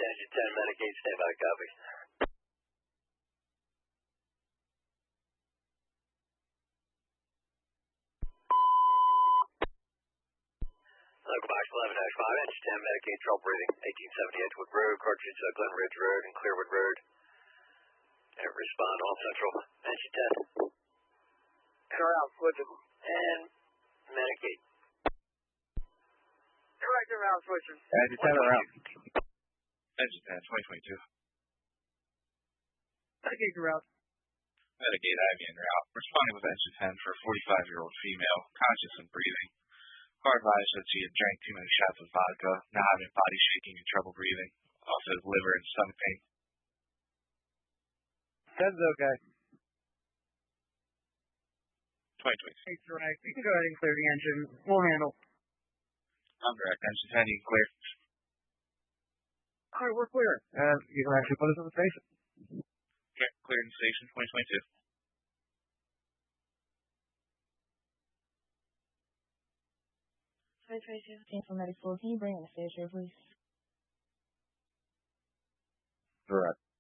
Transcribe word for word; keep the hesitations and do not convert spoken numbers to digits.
engine ten, Medicaid, stand by, copy. Local box eleven dash five, engine ten, Medicaid, trouble breathing, eighteen seventy Edgewood Road, Cartridge, uh, Glen Ridge Road, and Clearwood Road. And respond all central, engine ten. And around, switching. And Medicaid. Correct, around, switching. Engine ten around. Engine ten, twenty twenty-two. Medicaid route. Medicaid I V en route. Responding with engine ten for a forty-five-year-old female, conscious and breathing. Car advised that she had drank too many shots of vodka, now having body shaking and trouble breathing. Also has liver and stomach pain. That's okay. twenty twenty-six. Thanks, right. You can go ahead and clear the engine. We'll handle. I'm direct. Engine ten, you can clear. All right, we're clear. Uh, you can actually put us on the station. Okay, cleared in station, twenty twenty-two. twenty twenty-two, team for Medic four, can you bring in the station, please? Correct.